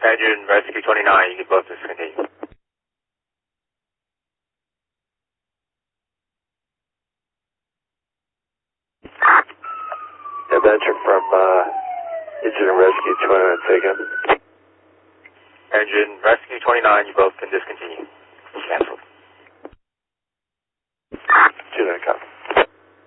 Engine Rescue 29, you can both discontinue. Adventure from Engine Rescue 29 taken. Engine Rescue 29, you both can discontinue.